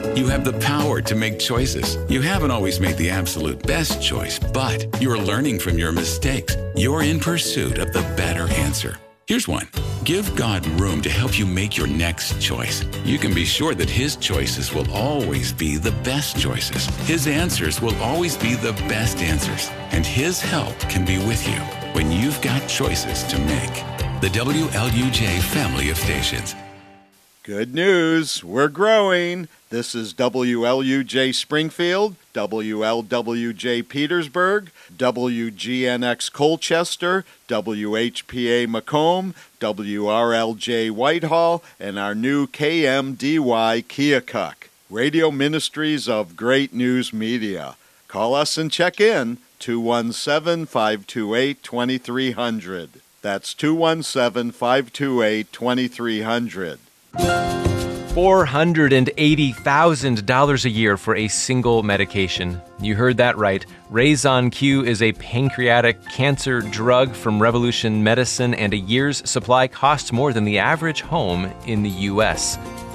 You have the power to make choices. You haven't always made the absolute best choice, but you're learning from your mistakes. You're in pursuit of the better answer. Here's one. Give God room to help you make your next choice. You can be sure that His choices will always be the best choices. His answers will always be the best answers. And His help can be with you when you've got choices to make. The WLUJ family of stations. Good news, we're growing. This is WLUJ Springfield, WLWJ Petersburg, WGNX Colchester, WHPA Macomb, WRLJ Whitehall, and our new KMDY Keokuk. Radio Ministries of Great News Media. Call us and check in, 217-528-2300. That's 217-528-2300. $480,000 a year for a single medication. You heard that right. Raison Q is a pancreatic cancer drug from Revolution Medicine, and a year's supply costs more than the average home in the U.S.